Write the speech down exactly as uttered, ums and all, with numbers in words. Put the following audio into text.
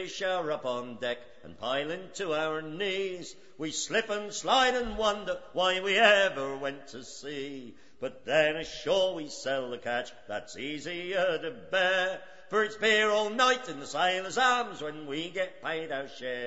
fish are up on deck and piling to our knees. We slip and slide and wonder why we ever went to sea. But then ashore we sell the catch, that's easier to bear. For it's beer all night in the sailors' arms when we get paid our share.